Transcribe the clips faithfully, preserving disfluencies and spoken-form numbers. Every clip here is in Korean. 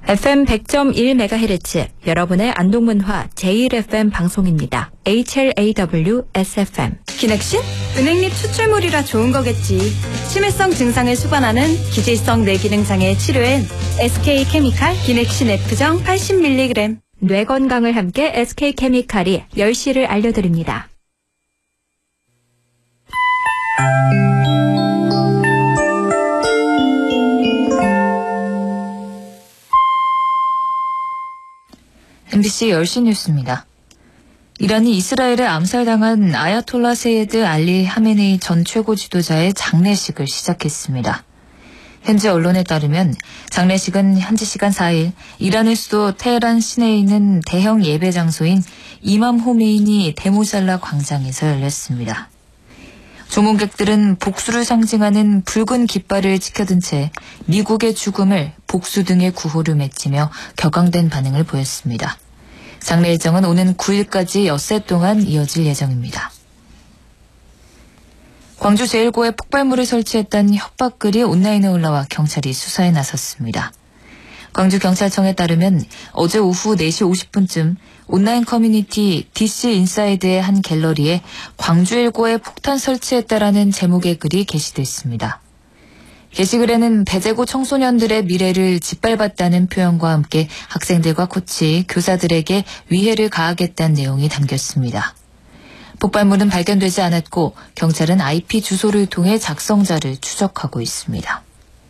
에프엠 백 점 일 메가헤르츠 여러분의 안동문화 제일 에프엠 방송입니다. 에이치엘에이더블유 에스에프엠. 기넥신? 은행잎 추출물이라 좋은 거겠지. 치매성 증상을 수반하는 기질성 뇌기능장애 치료엔 에스케이케미칼 기넥신 F정 팔십 밀리그램. 뇌 건강을 함께 에스케이케미칼이 열 시를 알려드립니다. 엠비씨 열 시 뉴스입니다. 이란이 이스라엘에 암살당한 아야톨라 세예드 알리 하메네이 전 최고 지도자의 장례식을 시작했습니다. 현지 언론에 따르면 장례식은 현지 시간 사 일 이란의 수도 테헤란 시내에 있는 대형 예배 장소인 이맘 호메이니 데모살라 광장에서 열렸습니다. 조문객들은 복수를 상징하는 붉은 깃발을 지켜든 채 미국의 죽음을 복수 등의 구호를 맺히며 격앙된 반응을 보였습니다. 장례 일정은 오는 구 일까지 엿새 동안 이어질 예정입니다. 광주 제일고에 폭발물을 설치했다는 협박글이 온라인에 올라와 경찰이 수사에 나섰습니다. 광주경찰청에 따르면 어제 오후 네 시 오십 분쯤 온라인 커뮤니티 디씨 인사이드의 한 갤러리에 광주일고에 폭탄 설치했다라는 제목의 글이 게시됐습니다. 게시글에는 배제고 청소년들의 미래를 짓밟았다는 표현과 함께 학생들과 코치, 교사들에게 위해를 가하겠다는 내용이 담겼습니다. 폭발물은 발견되지 않았고 경찰은 아이피 주소를 통해 작성자를 추적하고 있습니다.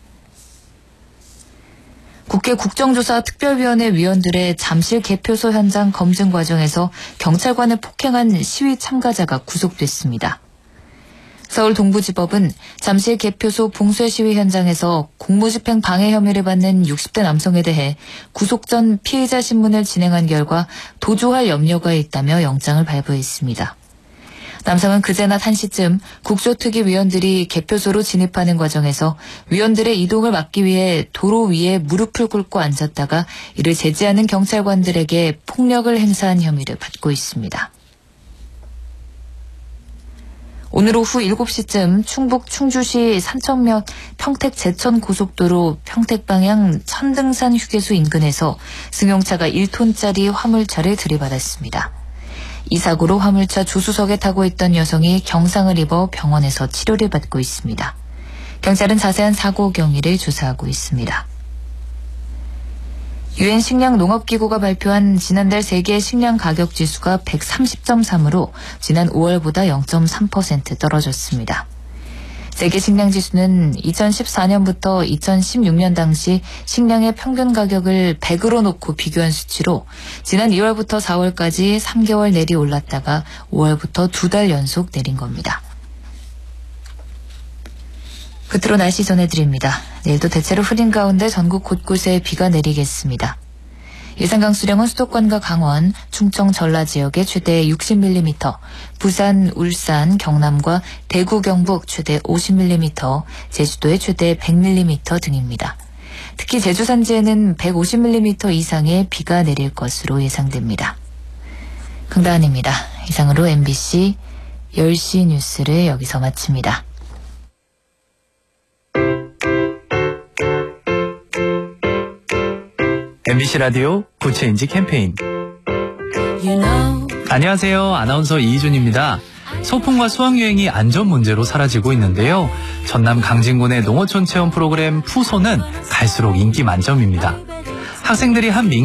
국회 국정조사 특별위원회 위원들의 잠실 개표소 현장 검증 과정에서 경찰관을 폭행한 시위 참가자가 구속됐습니다. 서울 동부지법은 잠실 개표소 봉쇄 시위 현장에서 공무집행 방해 혐의를 받는 육십 대 남성에 대해 구속 전 피의자 신문을 진행한 결과 도주할 염려가 있다며 영장을 발부했습니다. 남성은 그제 낮 한 시쯤 국조특위 위원들이 개표소로 진입하는 과정에서 위원들의 이동을 막기 위해 도로 위에 무릎을 꿇고 앉았다가 이를 제지하는 경찰관들에게 폭력을 행사한 혐의를 받고 있습니다. 오늘 오후 일곱 시쯤 충북 충주시 산청면 평택 제천 고속도로 평택 방향 천등산 휴게소 인근에서 승용차가 일 톤짜리 화물차를 들이받았습니다. 이 사고로 화물차 조수석에 타고 있던 여성이 경상을 입어 병원에서 치료를 받고 있습니다. 경찰은 자세한 사고 경위를 조사하고 있습니다. 유엔 식량농업기구가 발표한 지난달 세계 식량 가격 지수가 백삼십 점 삼으로 지난 오월보다 영 점 삼 퍼센트 떨어졌습니다. 세계 식량지수는 이천십사 년부터 이천십육 년 당시 식량의 평균 가격을 백으로 놓고 비교한 수치로 지난 이월부터 사월까지 삼 개월 내리 올랐다가 오월부터 두 달 연속 내린 겁니다. 끝으로 날씨 전해드립니다. 내일도 대체로 흐린 가운데 전국 곳곳에 비가 내리겠습니다. 예상 강수량은 수도권과 강원, 충청, 전라 지역에 최대 육십 밀리미터, 부산, 울산, 경남과 대구, 경북 최대 오십 밀리미터, 제주도에 최대 백 밀리미터 등입니다. 특히 제주 산지에는 백오십 밀리미터 이상의 비가 내릴 것으로 예상됩니다. 강다은입니다. 이상으로 엠비씨 열 시 뉴스를 여기서 마칩니다. 엠비씨 라디오 구체인지 캠페인. You know. 안녕하세요. 아나운서 이희준입니다. 소풍과 수학여행이 안전 문제로 사라지고 있는데요. 전남 강진군의 농어촌 체험 프로그램 푸소는 갈수록 인기 만점입니다. 학생들이 한 민